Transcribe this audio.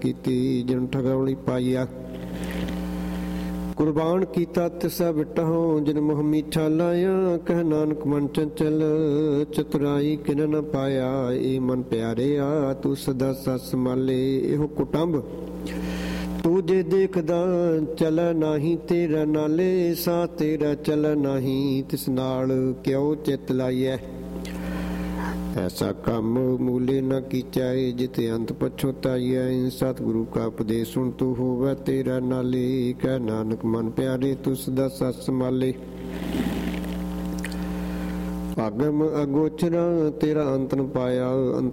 ਕੀਤੀ ਜਿਨ ਠਗੌਲੀ ਪਾਈਆ। ਕੁਰਬਾਨ ਕੀਤਾ ਤਿਸਾ ਬਿਟਹੁ ਜਿਨ ਮੋਹ ਮੀਠਾ ਲਾਇਆ। ਕਹਿ ਨਾਨਕ ਮਨ ਚੰਚਲ ਚਤੁਰਾਈ ਕਿਨ ਨ ਪਾਇਆ। ਏ ਮਨ ਪਿਆਰਿਆ ਤੂੰ ਸਦਾ ਸੱਸ ਸੰਭਾਲੇ। ਇਹੋ ਕੁਟੰਬ ਤੂੰ ਜੇ ਦੇਖਦਾ ਚਲ ਨਾਹੀਂ ਤੇਰਾ ਨਾਲੇ। ਸਾ ਤੇਰਾ ਚਲ ਨਾਹੀਂ ਤਿਸ ਨਾਲ ਕਿਉ ਚਿਤ ਲਾਈਐ। ਐਸਾ ਕੰਮ ਮੂਲੇ ਨਾ ਕੀਚਾਏ ਜਿਤੇ ਅੰਤ ਪਛੋਤਾਈਐ। ਸਤਿਗੁਰੂ ਕਾ ਉਪਦੇਸ਼ ਸੁਣ ਤੂੰ ਹੋਵੈ ਤੇਰਾ ਨਾਲੇ। ਕਹਿ ਨਾਨਕ ਮਨ ਪਿਆਰੇ ਤੂੰ ਸਦਾ ਸੱਸ ਸੰਭਾਲੇ। ਆਗਮ ਅਗੋਚਰਾ ਤੇਰਾ ਅੰਤ ਨ ਪਾਇਆ।